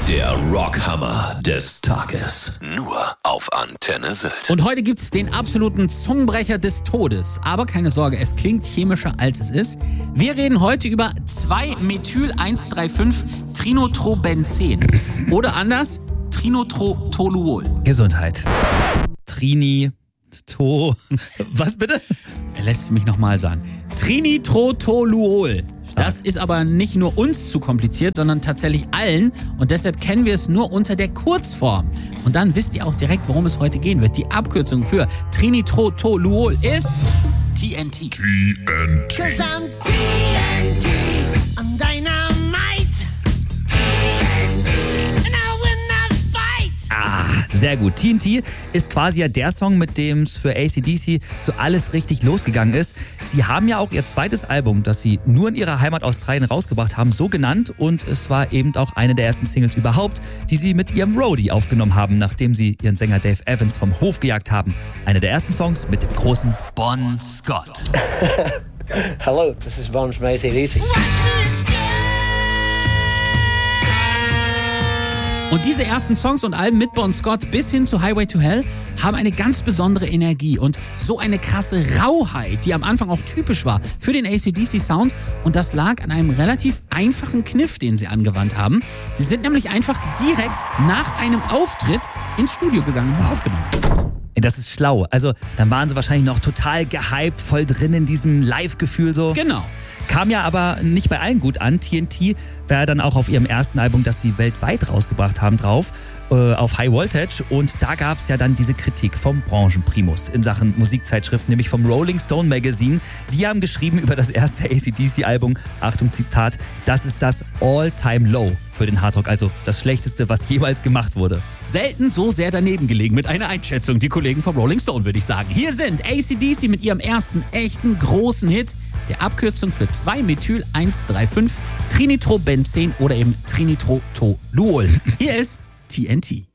Der Rockhammer des Tages. Nur auf Antenne Sylt. Und heute gibt's den absoluten Zungenbrecher des Todes. Aber keine Sorge, es klingt chemischer als es ist. Wir reden heute über 2-Methyl-1,3,5-Trinitrobenzen. Oder anders, Trinitrotoluol. Gesundheit. Was bitte? Er lässt es mich nochmal sagen. Trinitrotoluol. Das ist aber nicht nur uns zu kompliziert, sondern tatsächlich allen. Und deshalb kennen wir es nur unter der Kurzform. Und dann wisst ihr auch direkt, worum es heute gehen wird. Die Abkürzung für Trinitrotoluol ist TNT. TNT. 'Cause I'm TNT. I'm dynamite. TNT. And I will not fight. Sehr gut. TNT ist quasi ja der Song, mit dem es für AC/DC so alles richtig losgegangen ist. Sie haben ja auch ihr zweites Album, das sie nur in ihrer Heimat Australien rausgebracht haben, so genannt. Und es war eben auch eine der ersten Singles überhaupt, die sie mit ihrem Roadie aufgenommen haben, nachdem sie ihren Sänger Dave Evans vom Hof gejagt haben. Eine der ersten Songs mit dem großen Bon Scott. Hello, this is Bon from AC/DC. Watch me explode. Und diese ersten Songs und Alben mit Bon Scott bis hin zu Highway to Hell haben eine ganz besondere Energie und so eine krasse Rauheit, die am Anfang auch typisch war für den AC/DC-Sound. Und das lag an einem relativ einfachen Kniff, den sie angewandt haben. Sie sind nämlich einfach direkt nach einem Auftritt ins Studio gegangen und aufgenommen. Das ist schlau. Also, dann waren sie wahrscheinlich noch total gehypt, voll drin in diesem Live-Gefühl so. Genau. Kam ja aber nicht bei allen gut an. TNT war dann auch auf ihrem ersten Album, das sie weltweit rausgebracht haben, drauf, auf High Voltage. Und da gab es ja dann diese Kritik vom Branchenprimus in Sachen Musikzeitschriften, nämlich vom Rolling Stone Magazine. Die haben geschrieben über das erste AC/DC-Album, Achtung Zitat, das ist das All-Time-Low für den Hardrock, also das Schlechteste, was jemals gemacht wurde. Selten so sehr daneben gelegen mit einer Einschätzung, die Kollegen vom Rolling Stone, würde ich sagen. Hier sind AC/DC mit ihrem ersten echten großen Hit, der Abkürzung für 2-Methyl-1,3,5 Trinitrobenzen oder eben Trinitrotoluol. Hier ist TNT.